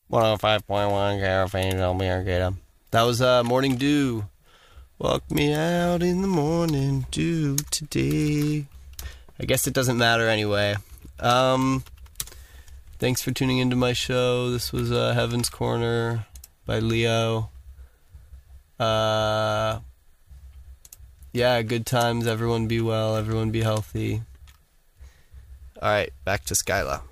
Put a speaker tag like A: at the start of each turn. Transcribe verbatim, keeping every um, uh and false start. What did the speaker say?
A: one oh five point one Caravan, Almere, That was uh, Morning Dew. Walk me out in the morning dew today. I guess it doesn't matter anyway. Um, thanks for tuning into my show. This was uh, Heaven's Corner by Leo. Uh, yeah, good times. Everyone be well. Everyone be healthy. All right, back to Skyla.